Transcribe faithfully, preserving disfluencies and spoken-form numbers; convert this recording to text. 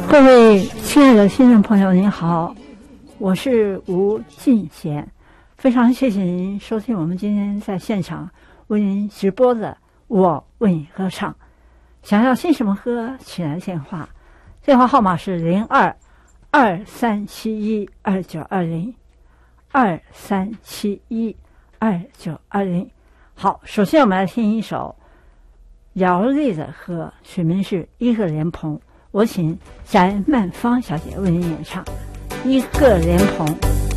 各位亲爱的听众朋友，您好，我是吴敬贤，非常谢谢您收听我们今天在现场为您直播的我为你歌唱。想要听什么歌，请来电话，电话号码是零二二三七一二九二零二三七一二九二零。好，首先我们来听一首姚丽的歌，曲名是《一个莲蓬》，我请翟曼芳小姐为您演唱《一个莲蓬》。